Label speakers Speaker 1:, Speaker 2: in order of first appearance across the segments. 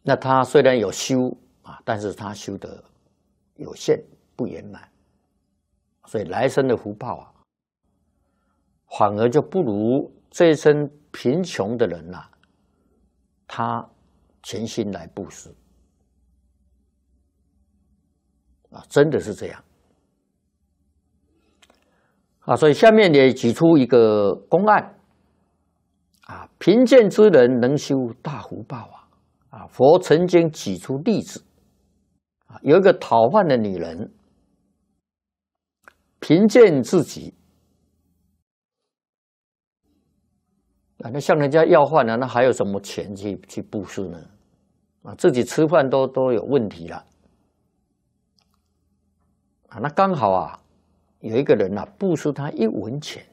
Speaker 1: 那他虽然有修啊，但是他修的有限不圆满，所以来生的福报啊，反而就不如这一生贫穷的人呐，他全心来布施啊，真的是这样啊。所以下面也举出一个公案啊，贫贱之人能修大福报啊。佛曾经举出例子啊，有一个讨饭的女人，贫贱至极啊，那向人家要饭呢，那还有什么钱去布施呢？啊，自己吃饭都有问题了啊。那刚好啊，有一个人啊，布施他1文钱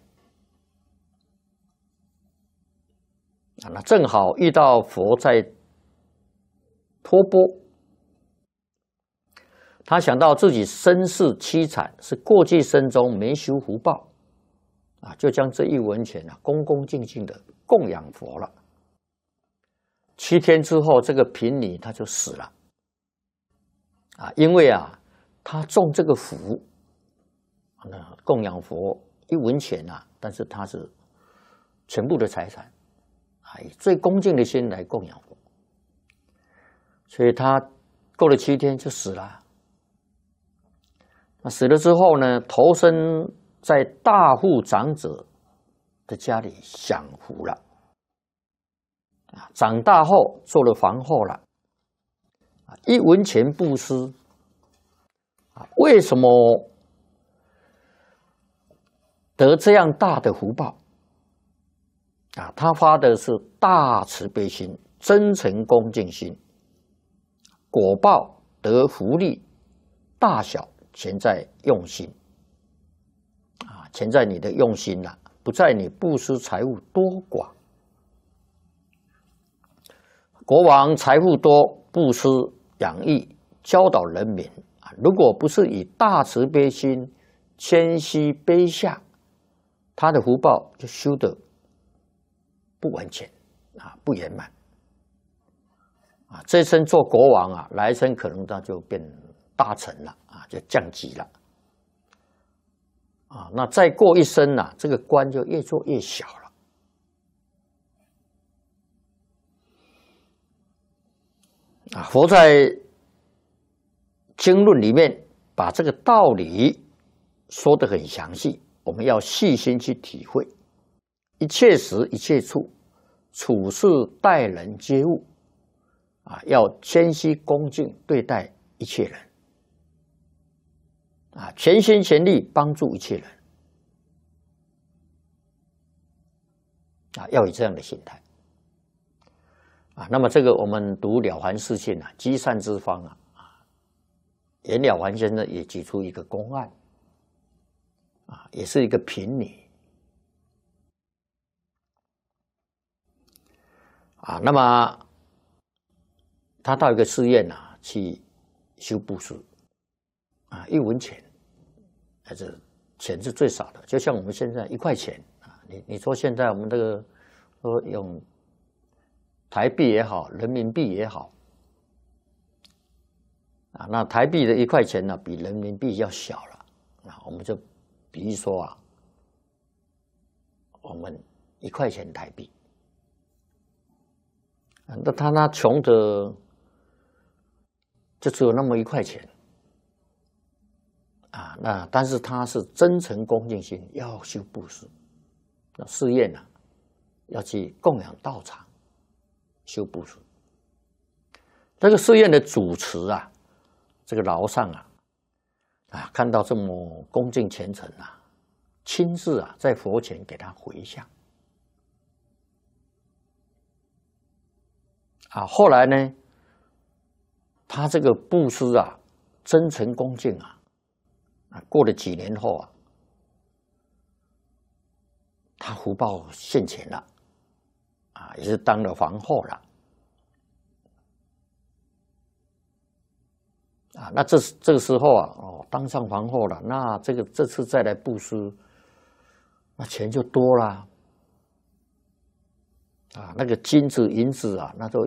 Speaker 1: 啊，那正好遇到佛在托钵，他想到自己身世凄惨，是过去生中没修福报啊，就将这1文钱啊，恭恭敬敬的供养佛了。7天之后，这个贫女她就死了啊，因为啊，她中这个福，那供养佛1文钱啊，但是她是全部的财产啊，以最恭敬的心来供养佛，所以她过了7天就死了。那死了之后呢，投身在大户长者的家里享福了啊。长大后做了皇后了啊，1文钱布施啊，为什么得这样大的福报啊？他发的是大慈悲心、真诚恭敬心，果报得福利大小全在用心啊，全在你的用心了，不在你布施财物多寡。国王财富多，布施养育教导人民啊，如果不是以大慈悲心、谦虚卑下，他的福报就修得不完全啊，不圆满啊。这生做国王啊，来生可能他就变大臣了啊，就降级了啊。那再过一生啊，这个官就越做越小了啊。佛在经论里面把这个道理说得很详细，我们要细心去体会。一切时一切处，处事待人接物啊，要谦虚恭敬对待一切人啊，全心全力帮助一切人啊，要有这样的心态啊。那么这个我们读《了凡四训》啊，积善之方啊，袁了凡先生也举出一个公案啊，也是一个贫女啊，那么他到一个寺院啊去修布施啊，1文钱，还是钱是最少的，就像我们现在1块钱啊，你说现在我们这个说用台币也好，人民币也好啊，那台币的1块钱呢，比人民币要小了啊，我们就比喻说啊，我们1块钱台币。那他穷的就只有那么1块钱啊，那但是他是真诚恭敬心，要修布施，那寺院啊要去供养道场，修布施。这个寺院的主持啊，这个老上啊，看到这么恭敬虔诚啊，亲自啊在佛前给他回向。啊，后来呢，他这个布施啊，真诚恭敬啊，过了几年后啊，他福报现前了，啊，也是当了皇后了，啊，那这个时候啊，哦，当上皇后了，那这次再来布施，那钱就多了，啊，那个金子银子啊，那都